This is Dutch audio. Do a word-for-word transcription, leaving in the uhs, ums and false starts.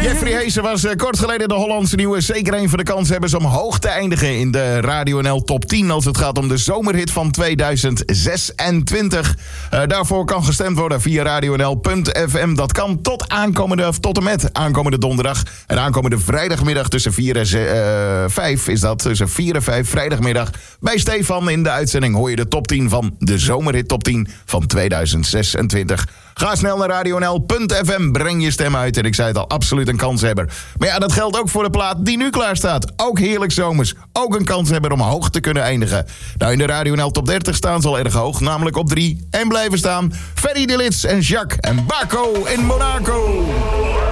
Jeffrey Heesen was uh, kort geleden de Hollandse nieuwe. Zeker een van de kanshebbers om hoog te eindigen in de Radio N L Top tien... als het gaat om de zomerhit van tweeduizend zesentwintig. Uh, daarvoor kan gestemd worden via radio n l punt f m. Dat kan tot aankomende, of tot en met aankomende donderdag. En aankomende vrijdagmiddag tussen vier en vijf is dat. Tussen vier en vijf vrijdagmiddag bij Stefan in de uitzending hoor je de top tien van de zomerhit top tien van tweeduizend zesentwintig. Ga snel naar radio n l punt f m, breng je stem uit. En ik zei het al, absoluut een kanshebber. Maar ja, dat geldt ook voor de plaat die nu klaar staat. Ook heerlijk zomers. Ook een kanshebber om hoog te kunnen eindigen. Nou, in de Radio N L Top dertig staan ze al erg hoog. Namelijk op drie. En blijven staan Ferry de Lits en Jacques en Baco in Monaco.